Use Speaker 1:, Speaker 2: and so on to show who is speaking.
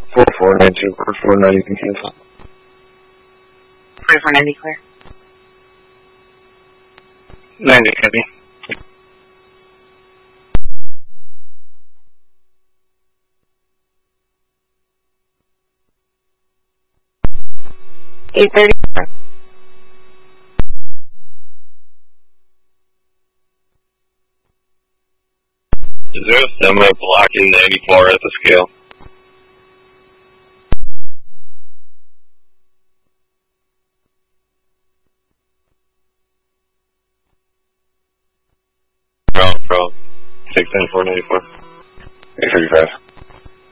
Speaker 1: 4492, 4490, you can cancel.
Speaker 2: 4490 clear.
Speaker 3: 90 copy.
Speaker 2: $830.
Speaker 4: Is there a semi blocking 94 at the scale? From 69494.
Speaker 1: 835.